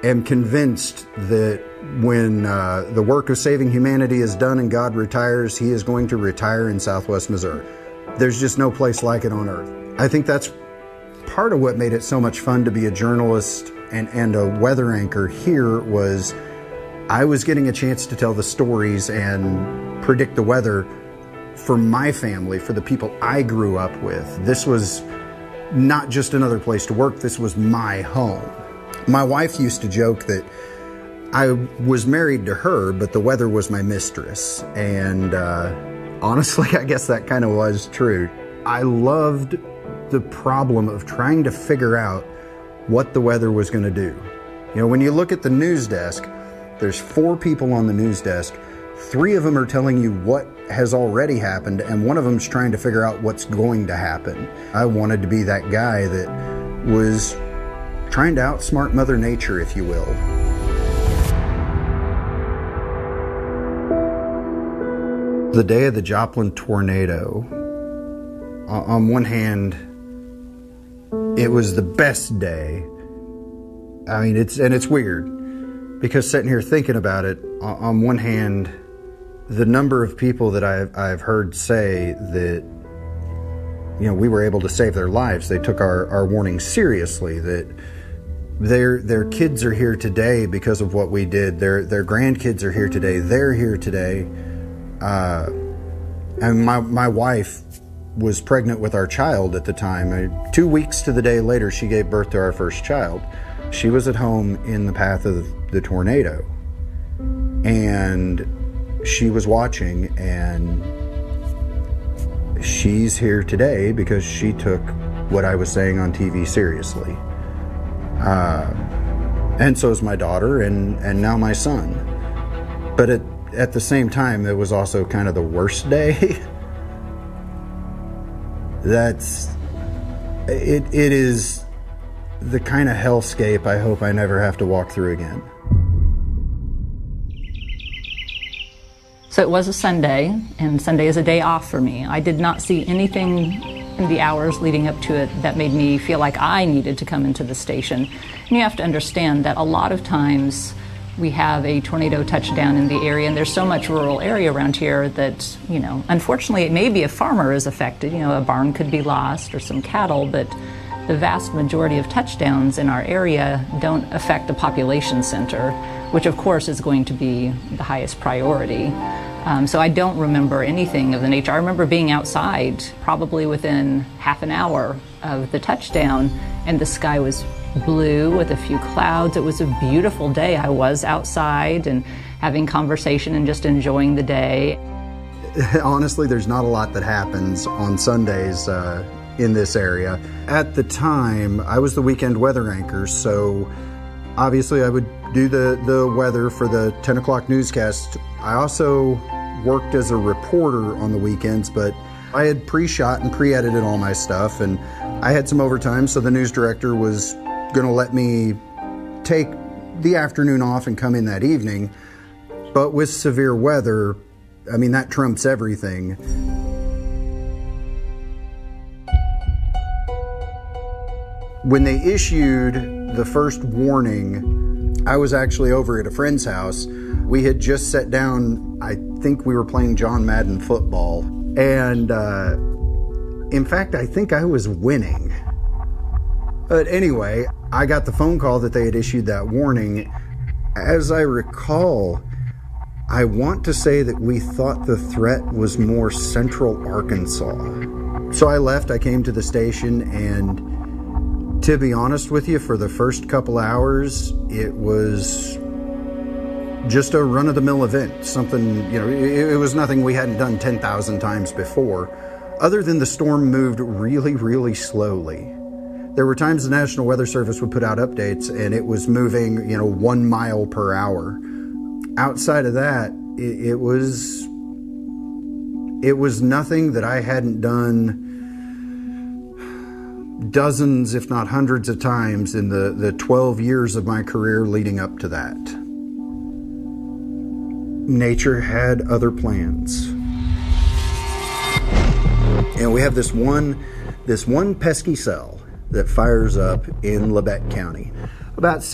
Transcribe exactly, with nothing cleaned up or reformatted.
am convinced that when uh, the work of saving humanity is done and God retires, he is going to retire in Southwest Missouri. There's just no place like it on earth. I think that's part of what made it so much fun to be a journalist and, and a weather anchor here was I was getting a chance to tell the stories and predict the weather for my family, for the people I grew up with. This was not just another place to work, this was my home. My wife used to joke that I was married to her, but the weather was my mistress. And uh, honestly, I guess that kind of was true. I loved the problem of trying to figure out what the weather was going to do. You know, when you look at the news desk, there's four people on the news desk. Three of them are telling you what has already happened, and one of them's trying to figure out what's going to happen. I wanted to be that guy that was trying to outsmart Mother Nature, if you will. The day of the Joplin tornado, on one hand, it was the best day. I mean, it's and it's weird because sitting here thinking about it, on one hand, the number of people that I've, I've heard say that, you know, we were able to save their lives. They took our, our warning seriously, that their their kids are here today because of what we did. Their their grandkids are here today. They're here today. Uh, and my, my wife was pregnant with our child at the time. I, two weeks to the day later, she gave birth to our first child. She was at home in the path of the tornado. And she was watching, and she's here today because she took what I was saying on T V seriously. Uh, and so is my daughter, and, and now my son. But at, at the same time, it was also kind of the worst day. That's, it, it is the kind of hellscape I hope I never have to walk through again. So it was a Sunday, and Sunday is a day off for me. I did not see anything in the hours leading up to it that made me feel like I needed to come into the station. And you have to understand that a lot of times we have a tornado touchdown in the area, and there's so much rural area around here that, you know, unfortunately, maybe a farmer is affected. You know, a barn could be lost or some cattle, but the vast majority of touchdowns in our area don't affect the population center, which of course is going to be the highest priority. Um, so I don't remember anything of the nature. I remember being outside probably within half an hour of the touchdown, and the sky was blue with a few clouds. It was a beautiful day. I was outside and having conversation and just enjoying the day. Honestly, there's not a lot that happens on Sundays uh, in this area. At the time, I was the weekend weather anchor, so obviously I would do the, the weather for the ten o'clock newscast. I also worked as a reporter on the weekends, but I had pre-shot and pre-edited all my stuff, and I had some overtime, so the news director was going to let me take the afternoon off and come in that evening. But with severe weather, I mean, that trumps everything. When they issued the first warning, I was actually over at a friend's house. We had just sat down, I think we were playing John Madden football. And uh, in fact, I think I was winning. But anyway, I got the phone call that they had issued that warning. As I recall, I want to say that we thought the threat was more central Arkansas. So I left, I came to the station, and to be honest with you, for the first couple hours, it was just a run-of-the-mill event. Something, you know, it, it was nothing we hadn't done ten thousand times before, other than the storm moved really, really slowly. There were times the National Weather Service would put out updates and it was moving, you know, one mile per hour. Outside of that, it, it was, it was nothing that I hadn't done dozens, if not hundreds of times in the, the twelve years of my career leading up to that. Nature had other plans. And we have this one, this one pesky cell that fires up in Labette County. About